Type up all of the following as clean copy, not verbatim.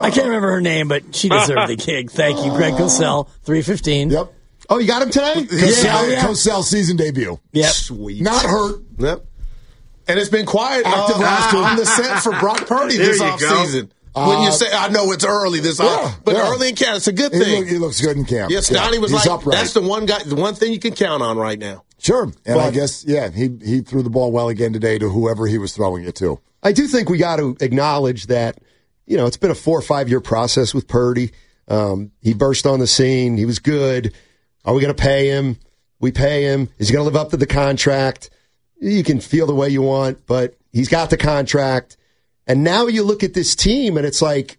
I can't remember her name, but she deserved the gig. Thank you, Greg Cosell, 315. Yep. Oh, you got him today? Cosell season debut. Yep. Sweet. Not hurt. Yep. And it's been quiet Active last week. on the set for Brock Purdy There this you offseason. When you say, I know it's early but early in camp, it's a good thing. He looks good in camp. Yes, Donnie was He's like, upright. that's the one thing you can count on right now. Sure. And I guess, he threw the ball well again today to whoever he was throwing it to. I do think we got to acknowledge that, it's been a 4 or 5 year process with Purdy. He burst on the scene. He was good. Are we going to pay him? We pay him. Is he going to live up to the contract? You can feel the way you want, but he's got the contract. And now you look at this team, and it's like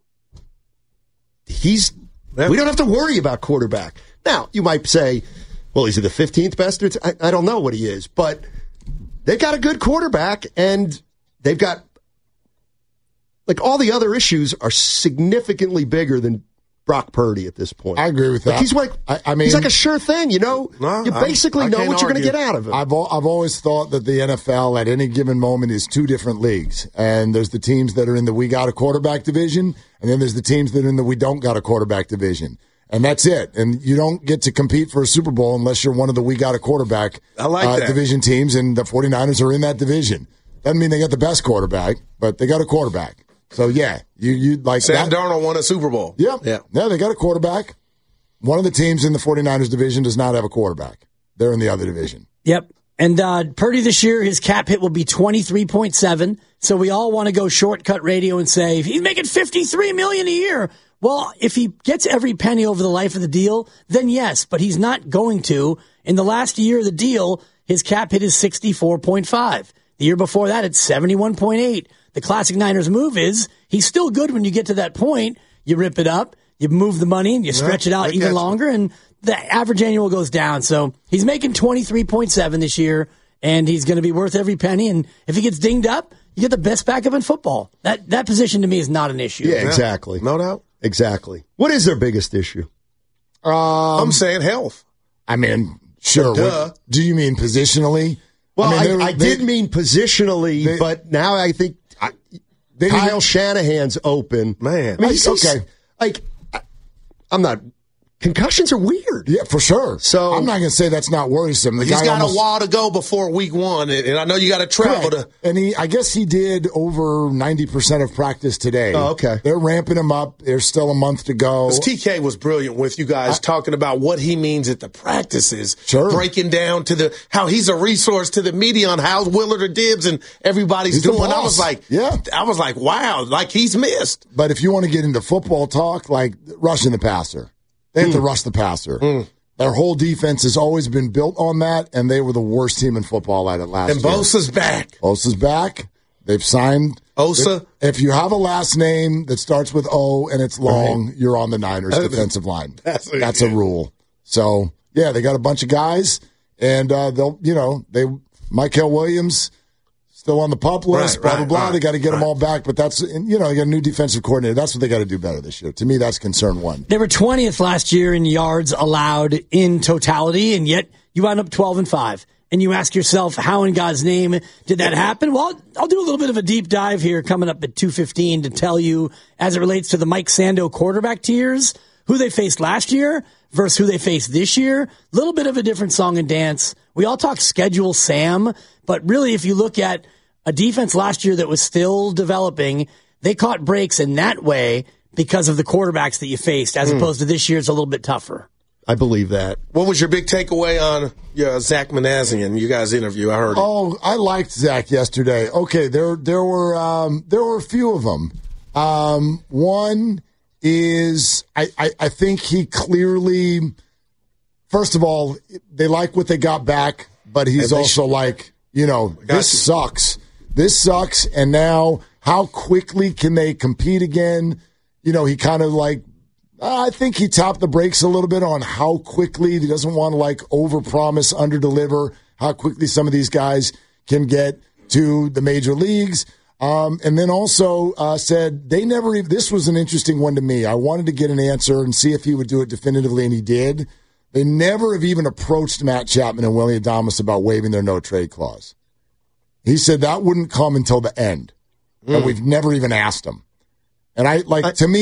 we don't have to worry about quarterback. Now, you might say, well, is he the 15th best? I don't know what he is, but they've got a good quarterback, and they've got, all the other issues are significantly bigger than Brock Purdy at this point. I agree with that. He's like, he's like a sure thing, you basically know what you're going to get out of him. I've always thought that the NFL at any given moment is 2 different leagues. And there's the teams that are in the we got a quarterback division, and then there's the teams that are in the we don't got a quarterback division. And that's it. And you don't get to compete for a Super Bowl unless you're one of the we got a quarterback division teams, and the 49ers are in that division. Doesn't mean they got the best quarterback, but they got a quarterback. So, you like Sam Darnold won a Super Bowl. Yeah, they got a quarterback. One of the teams in the 49ers division does not have a quarterback. They're in the other division. Yep. And Purdy this year, his cap hit will be 23.7. So we all want to go shortcut radio and say, he's making $53 million a year. Well, if he gets every penny over the life of the deal, then yes, but he's not going to. In the last year of the deal, his cap hit is 64.5. The year before that, it's 71.8. The classic Niners move is he's still good when you get to that point. You rip it up, you move the money, and you stretch it out even longer, and the average annual goes down. So he's making 23.7 this year, and he's going to be worth every penny. And if he gets dinged up, you get the best backup in football. That position to me is not an issue. Yeah, exactly. No doubt. Exactly. What is their biggest issue? I'm saying health. I mean, sure. Do you mean positionally? Well, I did mean positionally, but now I think Kyle Shanahan's open. Man. I mean, I'm not. Concussions are weird. Yeah, for sure. So I'm not going to say that's not worrisome. He's got a while to go before week 1, and I know you got to travel to. And I guess he did over 90% of practice today. Oh, okay. They're ramping him up. There's still a month to go. TK was brilliant with you guys talking about what he means at the practices. Sure. Breaking down to how he's a resource to the media on how Willard or Dibbs and everybody's doing. I was like, wow, like he's missed. But if you want to get into football talk, like rushing the passer. They have to rush the passer. Their whole defense has always been built on that, and they were the worst team in football at it last year. And Bosa's back. Bosa's back. They've signed Osa. If you have a last name that starts with O and it's long, you're on the Niners defensive line. That's a rule. So, they got a bunch of guys, and Michael Williams still on the PUP list, blah, blah. They got to get them all back, but that's, they got a new defensive coordinator. That's what they got to do better this year. To me, that's concern 1. They were 20th last year in yards allowed in totality, and yet you wound up 12-5. And you ask yourself, how in God's name did that happen? Well, I'll do a little bit of a deep dive here coming up at 2:15 to tell you, as it relates to the Mike Sando quarterback tiers, who they faced last year versus who they faced this year. A little bit of a different song and dance. We all talk schedule Sam, but really if you look at a defense last year that was still developing, they caught breaks in that way because of the quarterbacks that you faced, as opposed to this year it's a little bit tougher. I believe that. What was your big takeaway on Zach Manassian? You guys' interview, I heard it. Oh, I liked Zach yesterday. Okay, there were a few of them. One is I think he clearly, first of all, they like what they got back, but he's also like, this sucks. This sucks, and now how quickly can they compete again? He kind of I think he tapped the brakes a little bit on how quickly. He doesn't want to overpromise, underdeliver, how quickly some of these guys can get to the major leagues. And then also said they never even, this was an interesting one to me. I wanted to get an answer and see if he would do it definitively, and he did. They never have even approached Matt Chapman and Willie Adames about waiving their no-trade clause. He said that wouldn't come until the end, and we've never even asked him. And to me,